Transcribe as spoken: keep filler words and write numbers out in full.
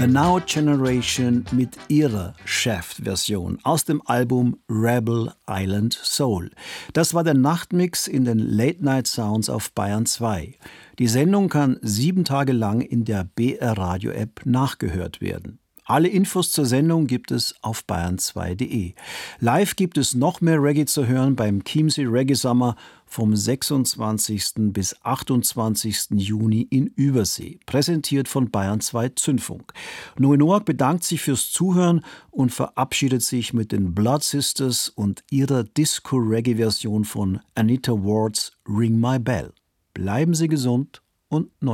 The Now Generation mit ihrer Shaft-Version aus dem Album Rebel Island Soul. Das war der Nachtmix in den Late Night Sounds auf Bayern zwei. Die Sendung kann sieben Tage lang in der B R Radio App nachgehört werden. Alle Infos zur Sendung gibt es auf bayern zwei punkt de. Live gibt es noch mehr Reggae zu hören beim Chiemsee Reggae Summer vom sechsundzwanzigsten bis achtundzwanzigsten Juni in Übersee, präsentiert von Bayern zwei Zündfunk. Noe Noack bedankt sich fürs Zuhören und verabschiedet sich mit den Blood Sisters und ihrer Disco-Reggae-Version von Anita Wards Ring My Bell. Bleiben Sie gesund und neu.